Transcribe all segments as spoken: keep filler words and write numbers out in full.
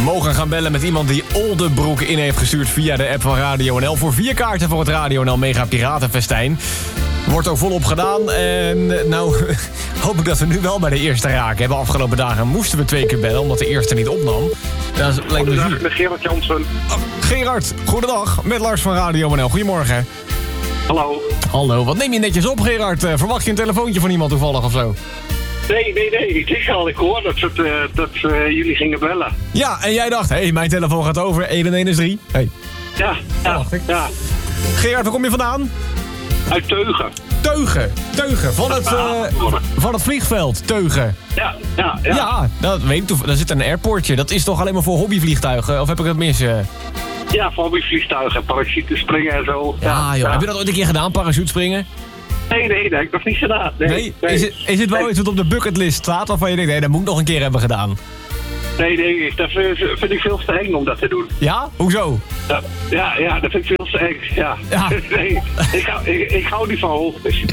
mogen gaan bellen met iemand die Oldebroek in heeft gestuurd via de app van Radio N L... voor vier kaarten voor het Radio N L Mega Piratenfestijn. Wordt ook volop gedaan. En nou, hoop ik dat we nu wel bij de eerste raken hebben. Afgelopen dagen moesten we twee keer bellen, omdat de eerste niet opnam. Dat lijkt me Goedendag, met Gerard Jansen. Oh, Gerard, goedendag. Met Lars van Radio N L. Goedemorgen. Hallo. Hallo, wat neem je netjes op, Gerard? Uh, verwacht je een telefoontje van iemand toevallig of zo? Nee, nee, nee. Ik denk al, ik hoor dat, het, uh, dat uh, jullie gingen bellen. Ja, en jij dacht, hé, hey, mijn telefoon gaat over. één en één is drie. Hey. Ja, ja, Oh, ja. Gerard, waar kom je vandaan? Uit Teugen. Teugen, Teugen, van het, uh, van het vliegveld, Teugen. Ja, ja, ja. Ja, dat weet ik toch. Daar zit een airportje. Dat is toch alleen maar voor hobbyvliegtuigen? Of heb ik dat mis? Uh? Ja, voor hobbyvliegtuigen, parachute springen en zo. Ja, Ja, joh. ja. Heb je dat ooit een keer gedaan, parachutespringen? Nee, nee, dat heb ik nog niet gedaan. Nee, Nee? nee. Is, het, is het wel nee. iets wat op de bucketlist staat? Of van je denkt, nee, dat moet ik nog een keer hebben gedaan? Nee, nee, dat vind vind ik veel te eng om dat te doen. Ja? Hoezo? Ja, ja, ja, dat vind ik veel te eng. Ja. Ja. Nee, ik, hou- ik, ik hou niet van hoogtes.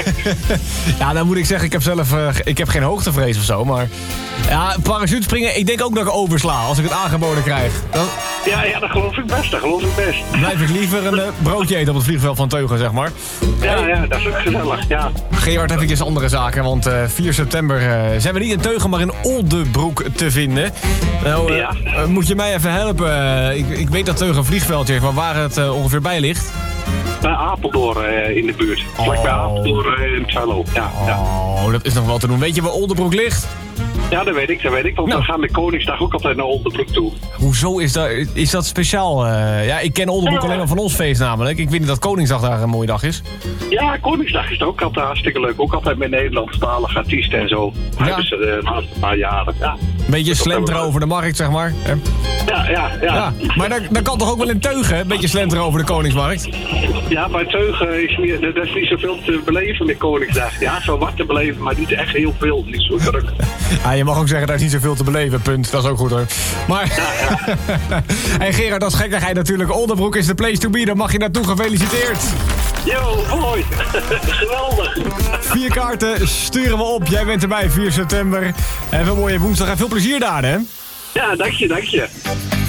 Ja, dan moet ik zeggen, ik heb zelf uh, ik heb geen hoogtevrees of zo, maar... Ja, parachutespringen, ik denk ook dat ik oversla als ik het aangeboden krijg. Dan Ja, ja, dat geloof ik best, dat geloof ik best. blijf ik liever een uh, broodje eten op het vliegveld van Teugen, zeg maar. Ja, ja, dat is ook gezellig, ja. Gerard, eventjes andere zaken, want uh, vier september uh, zijn we niet in Teugen, maar in Oldebroek te vinden. Nou, uh, Ja. uh, moet je mij even helpen? Uh, ik, ik weet dat Teugen een vliegveldje heeft, maar waar het uh, ongeveer bij ligt? Bij Apeldoorn uh, in de buurt. Vlak bij Oh. Apeldoorn uh, in het Twello. Ja, ja. Oh, dat is nog wel te doen. Weet je waar Oldebroek ligt? ja, dat weet ik, dat weet ik. Want Nou. we gaan met Koningsdag ook altijd naar Oldebroek toe. Hoezo is dat, is dat speciaal? Uh, ja, ik ken Oldebroek alleen maar van ons feest namelijk. Ik weet niet dat Koningsdag daar een mooie dag is. Ja, Koningsdag is ook altijd hartstikke leuk. Ook altijd met Nederlandstalige artiesten en zo. Ja. Hebben ze de laatste paar jaren. Ja, Een beetje slenteren over de markt, zeg maar. Hè? ja, ja. ja. Ja, maar dat, dat kan toch ook wel in Teugen, een beetje slenteren over de Koningsmarkt? Ja, bij Teugen is, niet, er is niet zoveel te beleven met Koningsdag. Ja, zo wat te beleven, maar niet echt heel veel. Niet zo druk. Ja, je mag ook zeggen, daar is niet zoveel te beleven, punt. Dat is ook goed hoor. Maar, hey Gerard, dat is gekkigheid natuurlijk. Oldebroek is de place to be, daar mag je naartoe. Gefeliciteerd. Yo, mooi. Geweldig. Vier kaarten sturen we op. Jij bent erbij, vier september. En veel mooie woensdag en veel plezier daar, hè? Ja, dank je, dank je.